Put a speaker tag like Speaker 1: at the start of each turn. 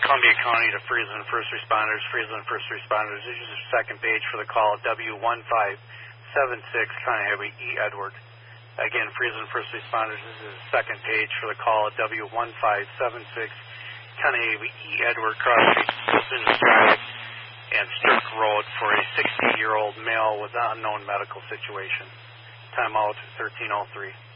Speaker 1: Columbia County to Friesland First Responders. Friesland First Responders, this is the second page for the call at W1576, County Highway E. Edward. Again, Friesland First Responders, this is the second page for the call at W1576, County Highway E. Edward, cross Business Drive and Strick Road for a 60-year-old male with an unknown medical situation. Time out 1303.